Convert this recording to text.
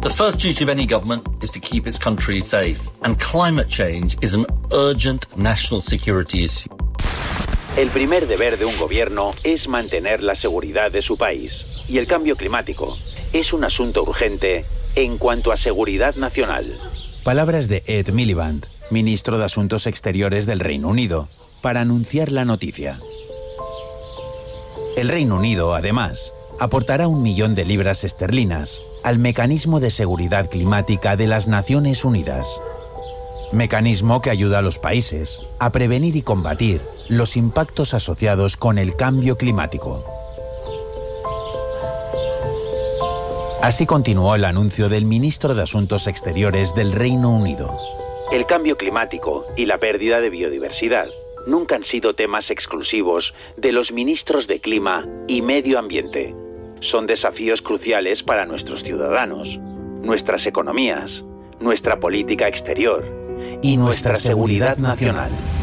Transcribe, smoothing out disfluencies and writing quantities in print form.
The first duty of any government is to keep its country safe, and climate change is an urgent national security issue. El primer deber de un gobierno es mantener la seguridad de su país. Y el cambio climático es un asunto urgente en cuanto a seguridad nacional. Palabras de Ed Miliband, ministro de Asuntos Exteriores del Reino Unido, para anunciar la noticia. El Reino Unido, además, aportará 1 millón de libras esterlinas al Mecanismo de Seguridad Climática de las Naciones Unidas. Mecanismo que ayuda a los países a prevenir y combatir los impactos asociados con el cambio climático. Así continuó el anuncio del ministro de Asuntos Exteriores del Reino Unido. El cambio climático y la pérdida de biodiversidad nunca han sido temas exclusivos de los ministros de Clima y Medio Ambiente. Son desafíos cruciales para nuestros ciudadanos, nuestras economías, nuestra política exterior y nuestra seguridad nacional.